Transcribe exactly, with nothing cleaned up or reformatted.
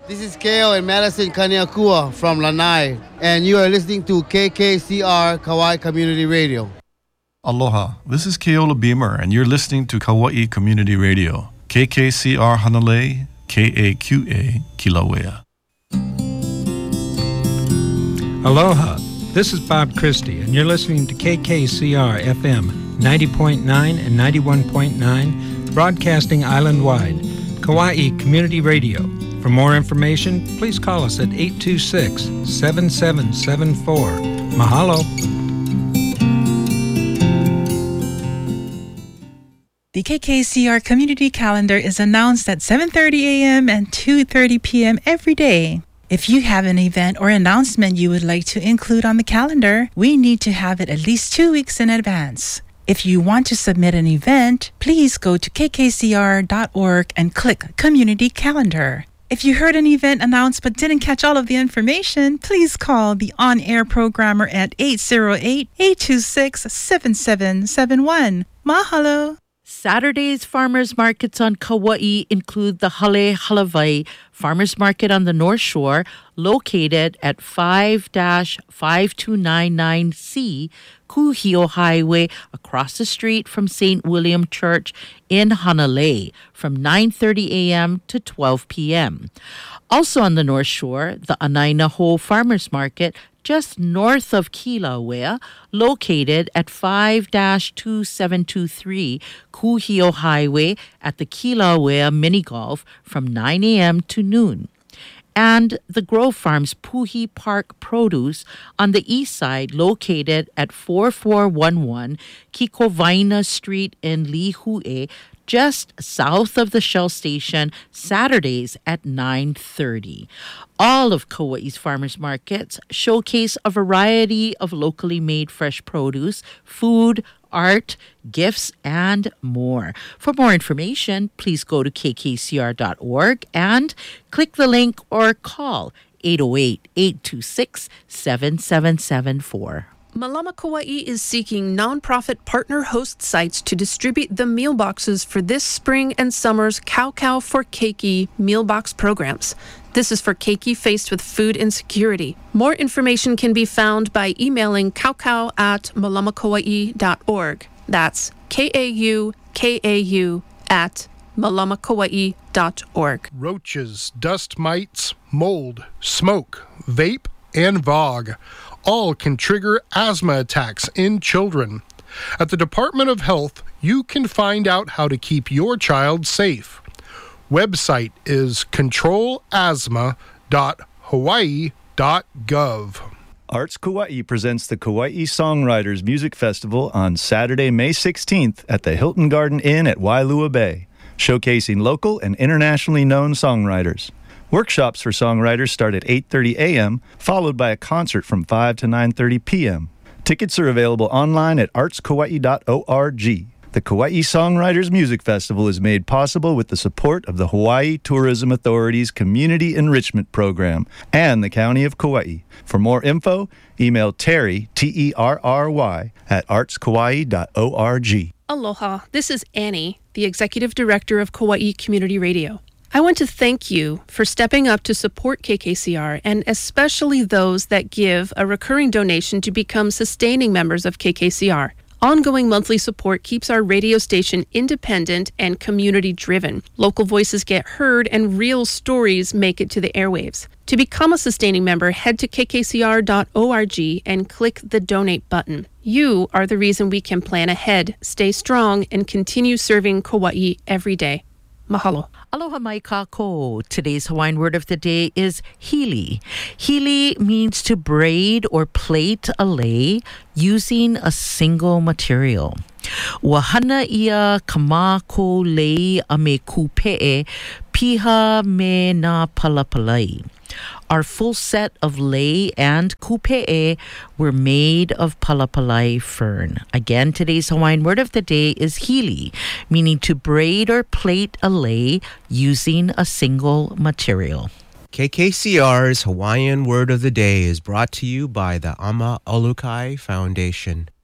This is Keo and Madison Kaniakua from Lanai, and you are listening to K K C R Kauai Community Radio. Aloha, this is Keola Beamer, and you're listening to Kauai Community Radio, K K C R Hanalei, K A Q A, Kilauea. Aloha, this is Bob Christie, and you're listening to K K C R F M ninety point nine and ninety-one point nine, broadcasting island-wide, Kauai Community Radio. For more information, please call us at eight two six, seven seven seven four. Mahalo. The K K C R Community Calendar is announced at seven thirty a.m. and two thirty p.m. every day. If you have an event or announcement you would like to include on the calendar, we need to have it at least two weeks in advance. If you want to submit an event, please go to k k c r dot org and click Community Calendar. If you heard an event announced but didn't catch all of the information, please call the on-air programmer at eight zero eight, eight two six, seven seven seven one. Mahalo! Saturday's farmers markets on Kauai include the Hale Halavai Farmers Market on the North Shore, located at five five two nine nine C Kuhio Highway across the street from Saint William Church in Hanalei from nine thirty a.m. to twelve p.m. Also on the North Shore, the Anainaho Farmers Market just north of Kilauea, located at five two seven two three Kuhio Highway at the Kilauea Mini Golf from nine a.m. to noon. And the Grove Farms Puhi Park Produce on the east side, located at forty-four eleven Kikovaina Street in Lihue, just south of the Shell Station, Saturdays at nine thirty. All of Kauai's farmers markets showcase a variety of locally made fresh produce, food, art, gifts, and more. For more information, please go to k k c r dot org and click the link or call eight oh eight, eight two six, seven seven seven four. Malama Kauai is seeking nonprofit partner host sites to distribute the meal boxes for this spring and summer's Cow Cow for Keiki meal box programs. This is for keiki faced with food insecurity. More information can be found by emailing kaukau at malamakauai dot org. That's K A U K A U at malamakauai dot org. Roaches, dust mites, mold, smoke, vape, and V O G all can trigger asthma attacks in children. At the Department of Health, you can find out how to keep your child safe. Website is control asthma dot hawaii dot gov. Arts Kauai presents the Kauai Songwriters Music Festival on Saturday, May sixteenth at the Hilton Garden Inn at Wailua Bay, showcasing local and internationally known songwriters. Workshops for songwriters start at eight thirty a.m., followed by a concert from five to nine thirty p.m. Tickets are available online at arts kauai dot org. The Kauai Songwriters Music Festival is made possible with the support of the Hawaii Tourism Authority's Community Enrichment Program and the County of Kauai. For more info, email Terry, T E R R Y, at arts kauai dot org. Aloha, this is Annie, the Executive Director of Kauai Community Radio. I want to thank you for stepping up to support K K C R, and especially those that give a recurring donation to become sustaining members of K K C R. Ongoing monthly support keeps our radio station independent and community-driven. Local voices get heard and real stories make it to the airwaves. To become a sustaining member, head to k k c r dot org and click the donate button. You are the reason we can plan ahead, stay strong, and continue serving Kauai every day. Mahalo. Aloha mai kako. Today's Hawaiian word of the day is hili. Hili means to braid or plait a lei using a single material. Wahana ia kama ko lei a me kupe'e piha me na palapalai. Our full set of lei and kupe'e were made of palapalai fern. Again, today's Hawaiian word of the day is hili, meaning to braid or plait a lei using a single material. K K C R's Hawaiian word of the day is brought to you by the Ama Olukai Foundation.